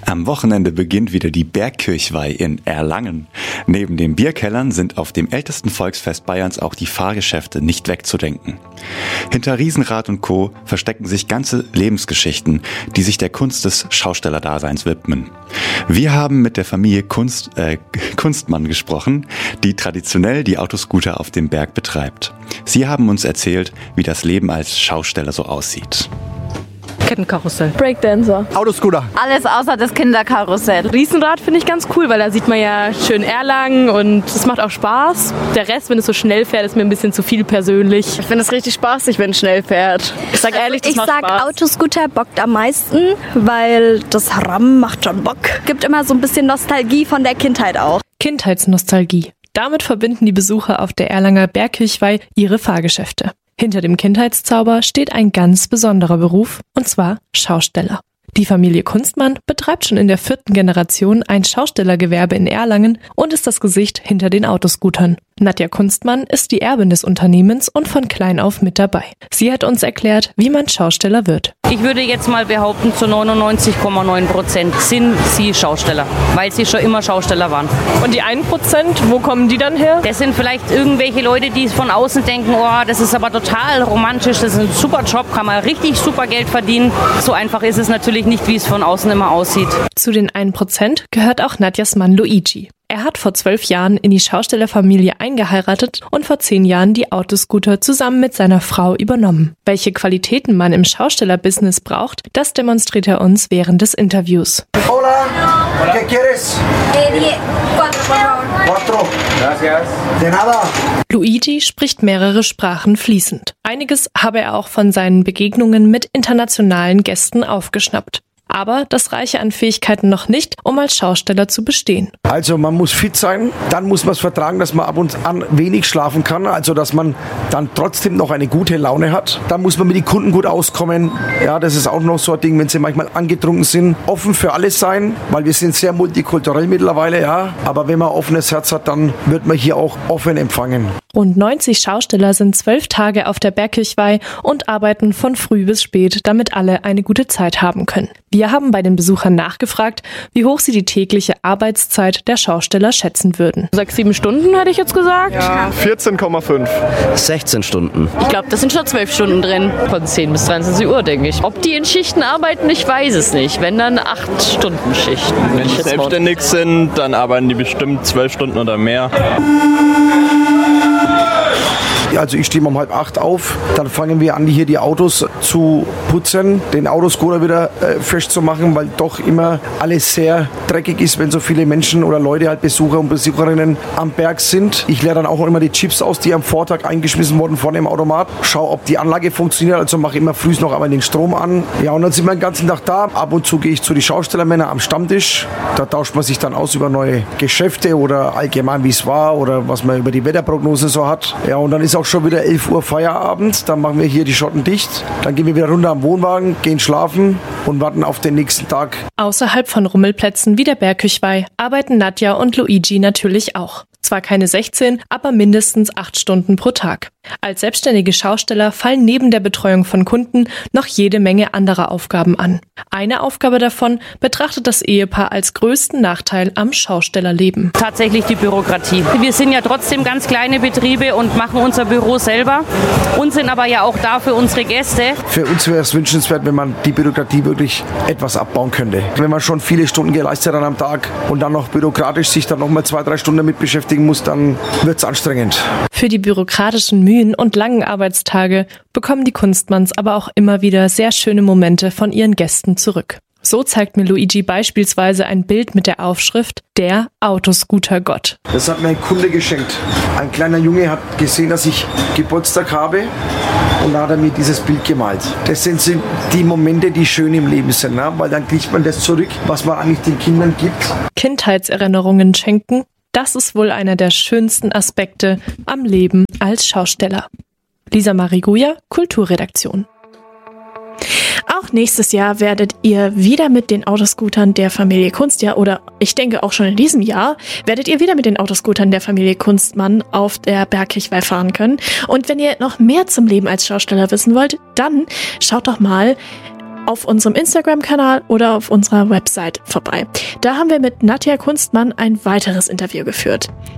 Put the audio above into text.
Am Wochenende beginnt wieder die Bergkirchweih in Erlangen. Neben den Bierkellern sind auf dem ältesten Volksfest Bayerns auch die Fahrgeschäfte nicht wegzudenken. Hinter Riesenrad und Co. verstecken sich ganze Lebensgeschichten, die sich der Kunst des Schaustellerdaseins widmen. Wir haben mit der Familie Kunstmann gesprochen, die traditionell die Autoscooter auf dem Berg betreibt. Sie haben uns erzählt, wie das Leben als Schausteller so aussieht. Kettenkarussell. Breakdancer. Autoscooter. Alles außer das Kinderkarussell. Riesenrad finde ich ganz cool, weil da sieht man ja schön Erlangen und es macht auch Spaß. Der Rest, wenn es so schnell fährt, ist mir ein bisschen zu viel persönlich. Ich finde es richtig spaßig, wenn es schnell fährt. Ich sag ehrlich, das macht Spaß. Ich sag, Autoscooter bockt am meisten, weil das Rammen macht schon Bock. Gibt immer so ein bisschen Nostalgie von der Kindheit auch. Kindheitsnostalgie. Damit verbinden die Besucher auf der Erlanger Bergkirchweih ihre Fahrgeschäfte. Hinter dem Kindheitszauber steht ein ganz besonderer Beruf, und zwar Schausteller. Die Familie Kunstmann betreibt schon in der 4. Generation ein Schaustellergewerbe in Erlangen und ist das Gesicht hinter den Autoscootern. Nadja Kunstmann ist die Erbin des Unternehmens und von klein auf mit dabei. Sie hat uns erklärt, wie man Schausteller wird. Ich würde jetzt mal behaupten, zu 99,9% sind sie Schausteller, weil sie schon immer Schausteller waren. Und die 1%, wo kommen die dann her? Das sind vielleicht irgendwelche Leute, die von außen denken, oh, das ist aber total romantisch, das ist ein super Job, kann man richtig super Geld verdienen. So einfach ist es natürlich nicht, wie es von außen immer aussieht. Zu den 1% gehört auch Nadjas Mann Luigi. Er hat vor 12 Jahren in die Schaustellerfamilie eingeheiratet und vor 10 Jahren die Autoscooter zusammen mit seiner Frau übernommen. Welche Qualitäten man im Schaustellerbusiness braucht, das demonstriert er uns während des Interviews. Hola, ¿qué quieres? 4. Gracias. De nada. Luigi spricht mehrere Sprachen fließend. Einiges habe er auch von seinen Begegnungen mit internationalen Gästen aufgeschnappt. Aber das reiche an Fähigkeiten noch nicht, um als Schausteller zu bestehen. Also man muss fit sein, dann muss man es vertragen, dass man ab und an wenig schlafen kann, also dass man dann trotzdem noch eine gute Laune hat. Dann muss man mit den Kunden gut auskommen. Ja, das ist auch noch so ein Ding, wenn sie manchmal angetrunken sind. Offen für alles sein, weil wir sind sehr multikulturell mittlerweile, ja. Aber wenn man ein offenes Herz hat, dann wird man hier auch offen empfangen. Rund 90 Schausteller sind 12 Tage auf der Bergkirchweih und arbeiten von früh bis spät, damit alle eine gute Zeit haben können. Wir haben bei den Besuchern nachgefragt, wie hoch sie die tägliche Arbeitszeit der Schausteller schätzen würden. 6-7 Stunden hätte ich jetzt gesagt. Ja, 14,5. 16 Stunden. Ich glaube, das sind schon 12 Stunden drin. Von 10 bis 23 Uhr, denke ich. Ob die in Schichten arbeiten, ich weiß es nicht. Wenn dann 8-Stunden-Schichten. Wenn die selbstständig sind, dann arbeiten die bestimmt 12 Stunden oder mehr. Also ich stehe um 7:30 auf, dann fangen wir an, hier die Autos zu putzen, den Autoscooter wieder frisch zu machen, weil doch immer alles sehr dreckig ist, wenn so viele Menschen oder Leute, halt Besucher und Besucherinnen am Berg sind. Ich leere dann auch immer die Chips aus, die am Vortag eingeschmissen wurden vorne im Automat. Schau, ob die Anlage funktioniert, also mache immer früh noch einmal den Strom an. Ja, und dann sind wir den ganzen Tag da. Ab und zu gehe ich zu den Schaustellermännern am Stammtisch. Da tauscht man sich dann aus über neue Geschäfte oder allgemein, wie es war oder was man über die Wetterprognose so hat. Ja, und dann ist auch schon wieder 11 Uhr Feierabend, dann machen wir hier die Schotten dicht, dann gehen wir wieder runter am Wohnwagen, gehen schlafen und warten auf den nächsten Tag. Außerhalb von Rummelplätzen wie der Bergkirchweih arbeiten Nadja und Luigi natürlich auch. Zwar keine 16, aber mindestens 8 Stunden pro Tag. Als selbstständige Schausteller fallen neben der Betreuung von Kunden noch jede Menge anderer Aufgaben an. Eine Aufgabe davon betrachtet das Ehepaar als größten Nachteil am Schaustellerleben. Tatsächlich die Bürokratie. Wir sind ja trotzdem ganz kleine Betriebe und machen unser Büro selber und sind aber ja auch da für unsere Gäste. Für uns wäre es wünschenswert, wenn man die Bürokratie wirklich etwas abbauen könnte. Wenn man schon viele Stunden geleistet hat am Tag und dann noch bürokratisch sich dann noch mal 2-3 Stunden damit beschäftigen muss, dann wird es anstrengend. Für die bürokratischen Mühen und langen Arbeitstage bekommen die Kunstmanns aber auch immer wieder sehr schöne Momente von ihren Gästen zurück. So zeigt mir Luigi beispielsweise ein Bild mit der Aufschrift „Der Autoscooter-Gott". Das hat mir ein Kunde geschenkt. Ein kleiner Junge hat gesehen, dass ich Geburtstag habe und da hat er mir dieses Bild gemalt. Das sind die Momente, die schön im Leben sind, ne? Weil dann kriegt man das zurück, was man eigentlich den Kindern gibt. Kindheitserinnerungen schenken, das ist wohl einer der schönsten Aspekte am Leben als Schausteller. Lisa Mariguja, Kulturredaktion. Auch nächstes Jahr werdet ihr wieder mit den Autoscootern der Familie Kunst, ja, oder ich denke auch schon in diesem Jahr, werdet ihr wieder mit den Autoscootern der Familie Kunstmann auf der Bergkirchweih fahren können. Und wenn ihr noch mehr zum Leben als Schausteller wissen wollt, dann schaut doch mal auf unserem Instagram-Kanal oder auf unserer Website vorbei. Da haben wir mit Nadja Kunstmann ein weiteres Interview geführt.